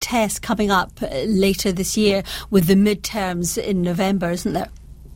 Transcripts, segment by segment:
test coming up later this year with the midterms in November, isn't there?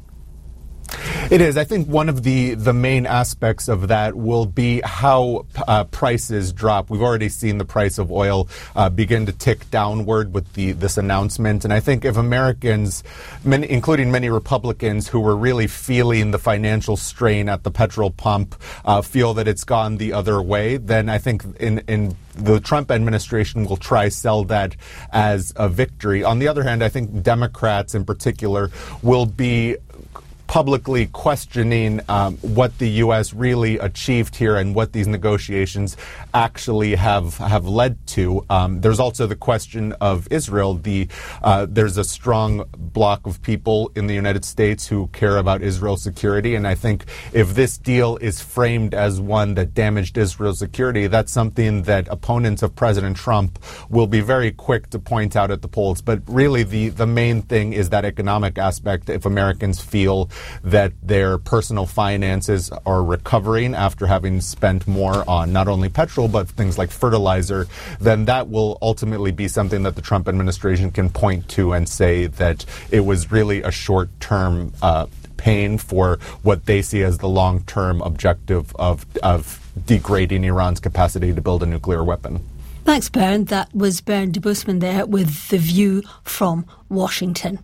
It is. I think one of the main aspects of that will be how prices drop. We've already seen the price of oil begin to tick downward with this announcement. And I think if Americans, including many Republicans who were really feeling the financial strain at the petrol pump, feel that it's gone the other way, then I think in the Trump administration will try sell that as a victory. On the other hand, I think Democrats in particular will be publicly questioning what the U.S. really achieved here and what these negotiations actually have led to. There's also the question of Israel. There's a strong bloc of people in the United States who care about Israel's security, and I think if this deal is framed as one that damaged Israel's security, that's something that opponents of President Trump will be very quick to point out at the polls. But really, the main thing is that economic aspect. If Americans feel that their personal finances are recovering after having spent more on not only petrol but things like fertilizer, then that will ultimately be something that the Trump administration can point to and say that it was really a short-term pain for what they see as the long-term objective of degrading Iran's capacity to build a nuclear weapon. Thanks, Bernd. That was Bernd Debusman there with The View from Washington.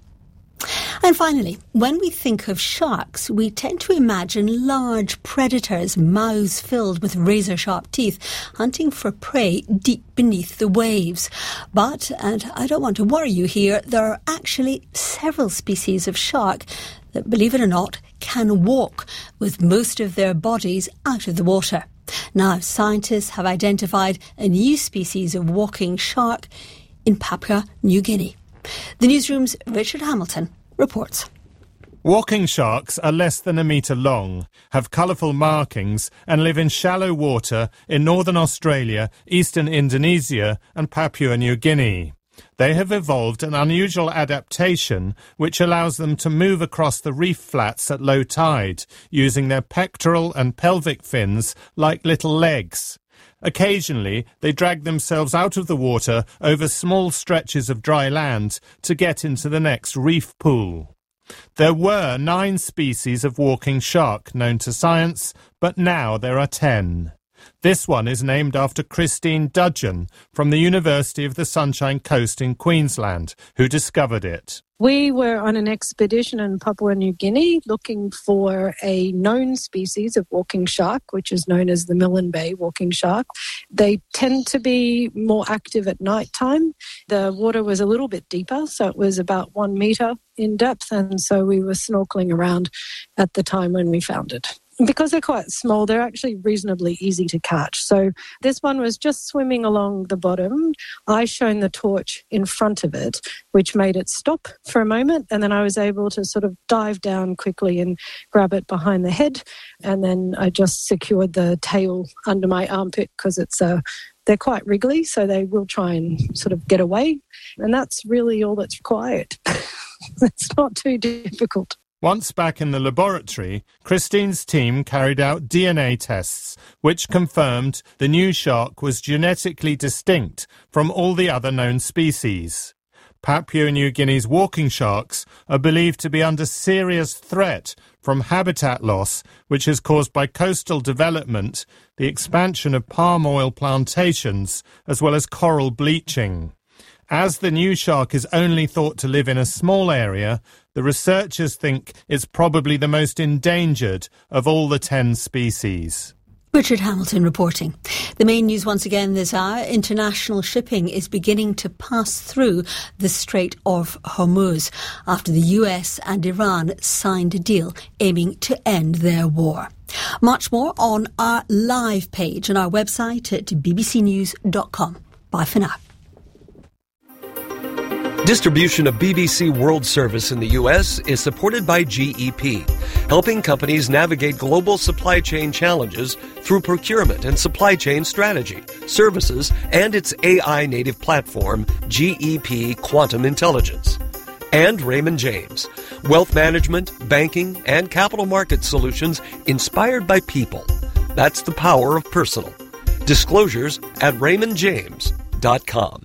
And finally, when we think of sharks, we tend to imagine large predators, mouths filled with razor-sharp teeth, hunting for prey deep beneath the waves. But, and I don't want to worry you here, there are actually several species of shark that, believe it or not, can walk with most of their bodies out of the water. Now, scientists have identified a new species of walking shark in Papua New Guinea. The newsroom's Richard Hamilton reports. Walking sharks are less than a metre long, have colourful markings and live in shallow water in northern Australia, eastern Indonesia and Papua New Guinea. They have evolved an unusual adaptation which allows them to move across the reef flats at low tide, using their pectoral and pelvic fins like little legs. Occasionally, they drag themselves out of the water over small stretches of dry land to get into the next reef pool. There were 9 species of walking shark known to science, but now there are 10. This one is named after Christine Dudgeon from the University of the Sunshine Coast in Queensland, who discovered it. We were on an expedition in Papua New Guinea looking for a known species of walking shark, which is known as the Milne Bay walking shark. They tend to be more active at night time. The water was a little bit deeper, so it was about 1 metre in depth, and so we were snorkeling around at the time when we found it. Because they're quite small, they're actually reasonably easy to catch. So this one was just swimming along the bottom. I shone the torch in front of it, which made it stop for a moment. And then I was able to sort of dive down quickly and grab it behind the head. And then I just secured the tail under my armpit because they're quite wriggly, so they will try and sort of get away. And that's really all that's required. It's not too difficult. Once back in the laboratory, Christine's team carried out DNA tests, which confirmed the new shark was genetically distinct from all the other known species. Papua New Guinea's walking sharks are believed to be under serious threat from habitat loss, which is caused by coastal development, the expansion of palm oil plantations, as well as coral bleaching. As the new shark is only thought to live in a small area, the researchers think it's probably the most endangered of all the 10 species. Richard Hamilton reporting. The main news once again this hour, international shipping is beginning to pass through the Strait of Hormuz after the US and Iran signed a deal aiming to end their war. Much more on our live page on our website at bbcnews.com. Bye for now. Distribution of BBC World Service in the U.S. is supported by GEP, helping companies navigate global supply chain challenges through procurement and supply chain strategy, services, and its AI-native platform, GEP Quantum Intelligence. And Raymond James, wealth management, banking, and capital market solutions inspired by people. That's the power of personal. Disclosures at raymondjames.com.